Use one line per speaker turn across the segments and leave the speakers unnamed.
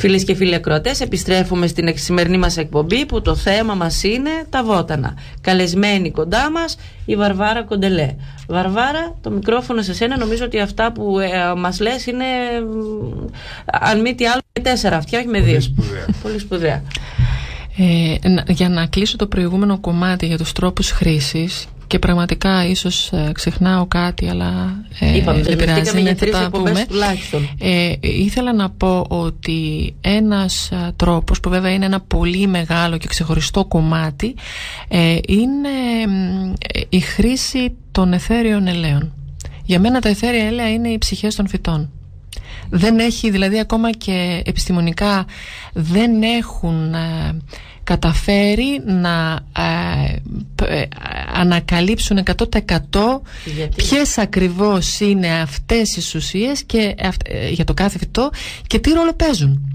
Φίλες και φίλοι ακροατές, επιστρέφουμε στην σημερινή μας εκπομπή που το θέμα μας είναι τα βότανα. Καλεσμένη κοντά μας η Βαρβάρα Κοντελέ. Βαρβάρα, το μικρόφωνο σε σένα. Νομίζω ότι αυτά που μας λες είναι, αν μη τι άλλο, με 4 αυτιά, όχι με 2. Πολύ σπουδαία.
Για να κλείσω το προηγούμενο κομμάτι για τους τρόπους χρήσης, και πραγματικά ίσως ξεχνάω κάτι, αλλά δεν πειράζει, θα τα πούμε. Ήθελα να πω ότι ένας τρόπος, που βέβαια είναι ένα πολύ μεγάλο και ξεχωριστό κομμάτι, είναι η χρήση των αιθέριων ελαίων. Για μένα τα αιθέρια έλαια είναι οι ψυχές των φυτών. Δεν έχει, δηλαδή ακόμα και επιστημονικά δεν έχουν καταφέρει να ανακαλύψουν 100% ποιες ακριβώς είναι αυτές οι ουσίες και, για το κάθε φυτό και τι ρόλο παίζουν.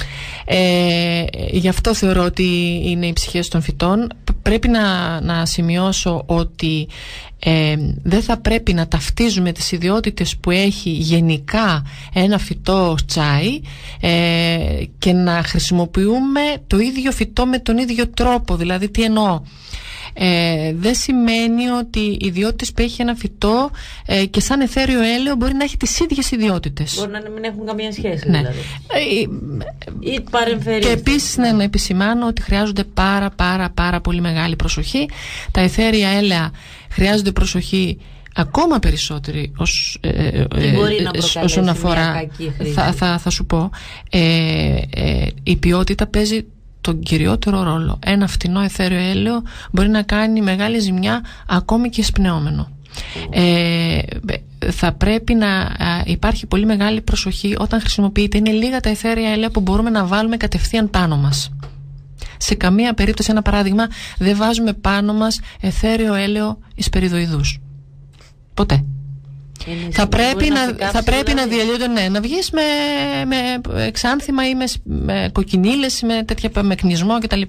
Γι' αυτό θεωρώ ότι είναι οι ψυχές των φυτών. Πρέπει να σημειώσω ότι δεν θα πρέπει να ταυτίζουμε τις ιδιότητες που έχει γενικά ένα φυτό τσάι και να χρησιμοποιούμε το ίδιο φυτό με τον ίδιο τρόπο. Δηλαδή, τι εννοώ? Δεν σημαίνει ότι οι ιδιότητες που έχει ένα φυτό και σαν αιθέριο έλαιο μπορεί να έχει τις ίδιες ιδιότητες.
Μπορεί να μην έχουν καμία σχέση,
ναι.
Δηλαδή. Ή παρεμφερείς.
Και επίσης να επισημάνω ότι χρειάζονται πάρα πολύ μεγάλη προσοχή. Τα αιθέρια έλαια χρειάζονται προσοχή ακόμα περισσότερη όσον αφορά. Θα σου πω, η ποιότητα παίζει τον κυριότερο ρόλο. Ένα φτηνό αιθέριο έλαιο μπορεί να κάνει μεγάλη ζημιά ακόμη και σπνεόμενο. Θα πρέπει να υπάρχει πολύ μεγάλη προσοχή όταν χρησιμοποιείται. Είναι λίγα τα αιθέρια έλαια που μπορούμε να βάλουμε κατευθείαν πάνω μας. Σε καμία περίπτωση, ένα παράδειγμα, δεν βάζουμε πάνω μας αιθέριο έλαιο ισπεριδοειδούς. Ποτέ. Θα πρέπει να διαλύονται, ναι, να βγεις με εξάνθημα ή με κοκκινίλες ή με κνισμό κτλ.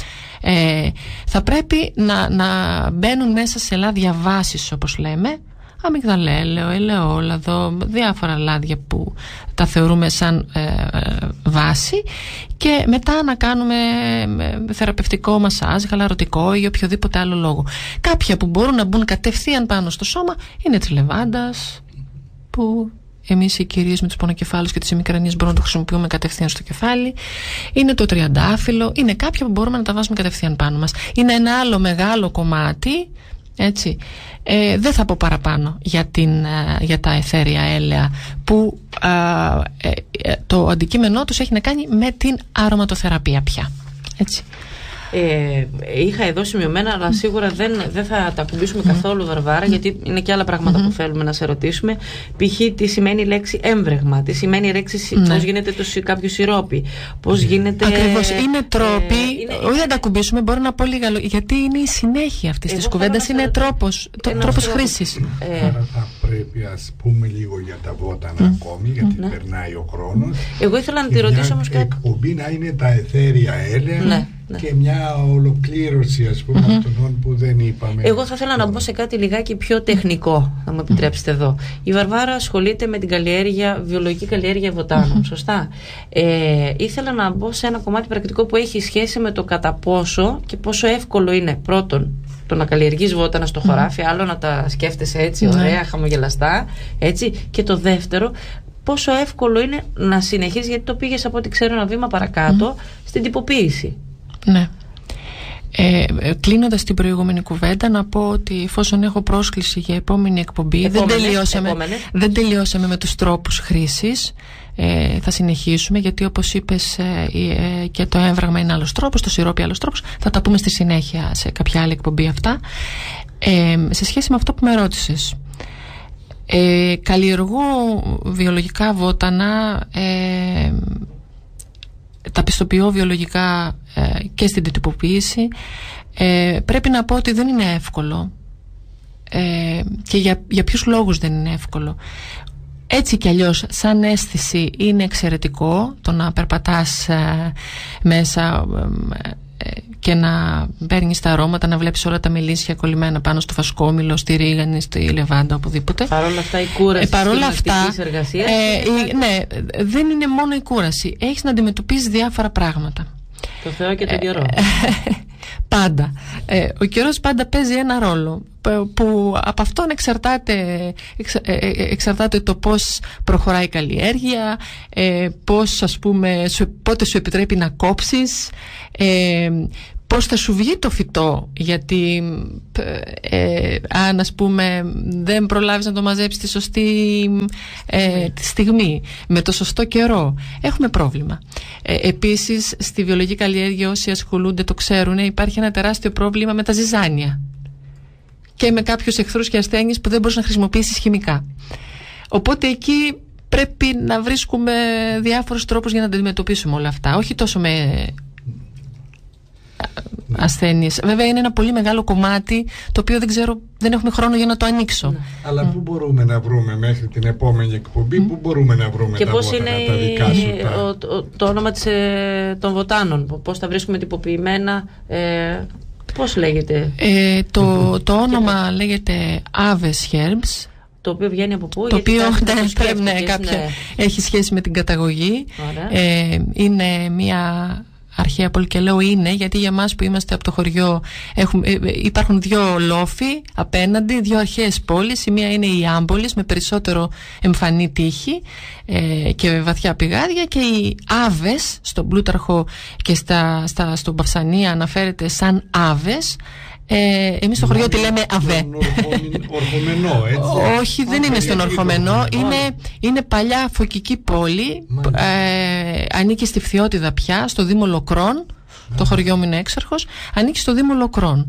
Θα πρέπει να μπαίνουν μέσα σε λάδια βάσης, όπως λέμε, αμυγδαλέλαιο, ελαιόλαδο, διάφορα λάδια που τα θεωρούμε σαν βάση, και μετά να κάνουμε θεραπευτικό μασάζ, χαλαρωτικό ή οποιοδήποτε άλλο λόγο. Κάποια που μπορούν να μπουν κατευθείαν πάνω στο σώμα είναι της λεβάντας, που εμείς οι κυρίες με τους πονοκεφάλους και τις ημικρανίες μπορούμε να το χρησιμοποιούμε κατευθείαν στο κεφάλι. Είναι το τριαντάφυλλο, είναι κάποια που μπορούμε να τα βάζουμε κατευθείαν πάνω μας. Είναι ένα άλλο μεγάλο κομμάτι, έτσι. Δεν θα πω παραπάνω για τα αιθέρια έλαια, που το αντικείμενό τους έχει να κάνει με την αρωματοθεραπεία πια, έτσι.
Είχα εδώ σημειωμένα, αλλά σίγουρα δεν θα τα ακουμπήσουμε καθόλου, Βαρβάρα, γιατί είναι και άλλα πράγματα που θέλουμε να σε ρωτήσουμε. Π.χ. τι σημαίνει η λέξη έμβρεγμα, τι σημαίνει η λέξη, πώς γίνεται κάποιο σιρόπι, πώς γίνεται.
Ακριβώς, είναι τρόποι. Όχι να τα ακουμπήσουμε, μπορώ να πω λίγα λόγια, γιατί είναι η συνέχεια αυτής της κουβέντας, είναι τρόπος χρήσης.
Άρα θα πρέπει, ας πούμε, λίγο για τα βότανα ακόμη, γιατί περνάει ο χρόνος.
Εγώ ήθελα να τη ρωτήσω όμως κάτι.
Εκπομπή να είναι τα αιθέρια έλαια. Και μια ολοκλήρωση, ας πούμε, αυτών που δεν είπαμε.
Εγώ θα ήθελα να μπω σε κάτι λιγάκι πιο τεχνικό, θα μου επιτρέψετε εδώ. Η Βαρβάρα ασχολείται με την βιολογική καλλιέργεια βοτάνων, σωστά. Ήθελα να μπω σε ένα κομμάτι πρακτικό που έχει σχέση με το κατά πόσο και πόσο εύκολο είναι, πρώτον, το να καλλιεργείς βότανα στο χωράφι, άλλο να τα σκέφτεσαι έτσι ωραία, χαμογελαστά, έτσι, και το δεύτερο, πόσο εύκολο είναι να συνεχίσεις, γιατί το πήγες, από ό,τι ξέρω, ένα βήμα παρακάτω στην τυποποίηση.
Ναι. Κλείνοντας την προηγούμενη κουβέντα, να πω ότι εφόσον έχω πρόσκληση για επόμενη εκπομπή, δεν τελειώσαμε με τους τρόπους χρήσης. Θα συνεχίσουμε, γιατί όπως είπες, και το έμβραγμα είναι άλλος τρόπος, το σιρόπι άλλος τρόπος. Θα τα πούμε στη συνέχεια σε κάποια άλλη εκπομπή αυτά. Σε σχέση με αυτό που με ρώτησες, καλλιεργώ βιολογικά βότανα, τα πιστοποιώ βιολογικά και στην τυποποίηση. Πρέπει να πω ότι δεν είναι εύκολο, και για ποιους λόγους δεν είναι εύκολο. Έτσι κι αλλιώς, σαν αίσθηση είναι εξαιρετικό το να περπατάς μέσα και να παίρνεις τα αρώματα, να βλέπεις όλα τα μελίσια κολλημένα πάνω στο φασκόμηλο, στη ρίγανη, στη λεβάντα, οπουδήποτε.
Παρ' όλα αυτά η κούραση
της εργασίας ναι, δεν είναι μόνο η κούραση. Έχεις να αντιμετωπίσεις διάφορα πράγματα.
Το Θεό και τον καιρό.
Πάντα. Ο καιρός πάντα παίζει ένα ρόλο που από αυτόν εξαρτάται το πώς προχωράει η καλλιέργεια, πώς, ας πούμε, πότε σου επιτρέπει να κόψεις, πώς θα σου βγει το φυτό, γιατί αν, ας πούμε, δεν προλάβεις να το μαζέψεις τη σωστή τη στιγμή, με το σωστό καιρό, έχουμε πρόβλημα. Επίσης, στη βιολογική καλλιέργεια, όσοι ασχολούνται το ξέρουν, υπάρχει ένα τεράστιο πρόβλημα με τα ζυζάνια και με κάποιους εχθρούς και ασθένειες που δεν μπορείς να χρησιμοποιήσεις χημικά. Οπότε εκεί πρέπει να βρίσκουμε διάφορους τρόπους για να τα αντιμετωπίσουμε όλα αυτά, όχι τόσο με ασθένειες. Βέβαια είναι ένα πολύ μεγάλο κομμάτι το οποίο δεν έχουμε χρόνο για να το ανοίξω.
Αλλά πού μπορούμε να βρούμε μέχρι την επόμενη εκπομπή, πού μπορούμε να βρούμε
και
τα
πώς
βότανα,
είναι
τα δικά σου
το όνομα των βοτάνων, πώς τα βρίσκουμε τυποποιημένα, πώς λέγεται?
Το όνομα λέγεται Aves Herbs,
το οποίο βγαίνει από πού?
Το οποίο έχει σχέση με την καταγωγή. Είναι μια αρχαία πόλη, και λέω είναι γιατί για μας που είμαστε από το χωριό υπάρχουν δύο λόφοι απέναντι, δύο αρχαίες πόλεις. Η μία είναι η Άμπολης με περισσότερο εμφανή τείχη και βαθιά πηγάδια, και οι Άβες στον Πλούταρχο και στον Παυσανία αναφέρεται σαν Άβες. Εμείς στο χωριό τη λέμε Αβέ.
Ορχομενό, έτσι.
Όχι, δεν είναι στον Ορχομενό. Είναι παλιά φωκική πόλη. Ανήκει στη Φθιώτιδα πια, στο Δήμο Λοκρών. Το χωριό μου είναι έξαρχος. Ανήκει στο Δήμο Λοκρών.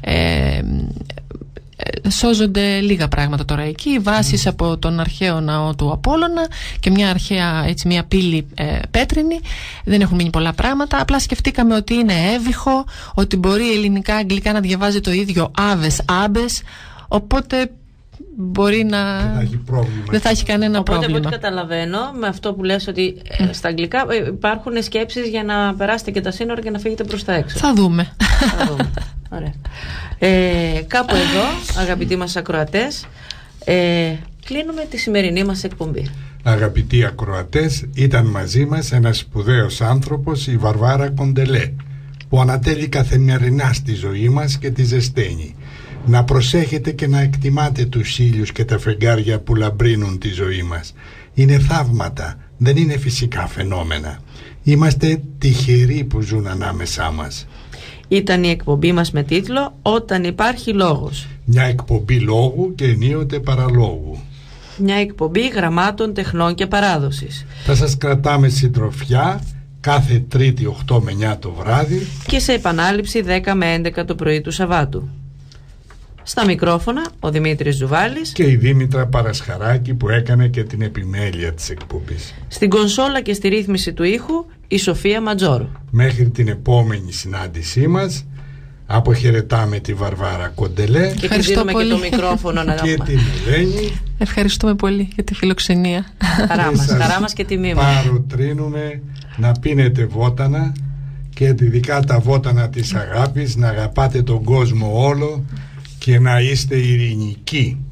Σώζονται λίγα πράγματα τώρα εκεί. Οι βάσεις από τον αρχαίο ναό του Απόλλωνα και μια αρχαία, έτσι, μια πύλη πέτρινη. Δεν έχουν μείνει πολλά πράγματα. Απλά σκεφτήκαμε ότι είναι έβυχο, ότι μπορεί ελληνικά, αγγλικά να διαβάζει το ίδιο Άβες, Άμπες. Οπότε μπορεί να δεν θα έχει κανένα πρόβλημα.
Οπότε, από ό,τι καταλαβαίνω, με αυτό που λες, ότι στα αγγλικά υπάρχουν σκέψεις για να περάσετε και τα σύνορα και να φύγετε προς τα έξω.
Θα δούμε.
Ωραία. Κάπου εδώ, αγαπητοί μας ακροατές, κλείνουμε τη σημερινή μας εκπομπή.
Αγαπητοί ακροατές, ήταν μαζί μας ένας σπουδαίος άνθρωπος, η Βαρβάρα Κοντελέ, που ανατέλει καθημερινά στη ζωή μας και τη ζεσταίνει. Να προσέχετε και να εκτιμάτε τους ήλιους και τα φεγγάρια που λαμπρύνουν τη ζωή μας. Είναι θαύματα, δεν είναι φυσικά φαινόμενα. Είμαστε τυχεροί που ζουν ανάμεσά μας.
Ήταν η εκπομπή μας με τίτλο «Όταν υπάρχει λόγος». Μια
εκπομπή λόγου και ενίοτε παραλόγου.
Μια εκπομπή γραμμάτων, τεχνών και παράδοσης.
Θα σας κρατάμε συντροφιά κάθε Τρίτη 8 με 9 το βράδυ
και σε επανάληψη 10 με 11 το πρωί του Σαββάτου. Στα μικρόφωνα ο Δημήτρης Ζουβάλης
και η Δήμητρα Παρασχαράκη, που έκανε και την επιμέλεια της εκπομπής.
Στην κονσόλα και στη ρύθμιση του ήχου η Σοφία Ματζόρο.
Μέχρι την επόμενη συνάντησή μας, αποχαιρετάμε τη Βαρβάρα Κοντελέ
και τη δίνουμε και το μικρόφωνο
και την Ελένη.
Ευχαριστούμε πολύ για τη φιλοξενία.
Χαρά μας και τιμή μας.
Παροτρύνουμε να πίνετε βότανα, και ειδικά τα βότανα της αγάπης, να αγαπάτε τον κόσμο όλο και να είστε ειρηνικοί.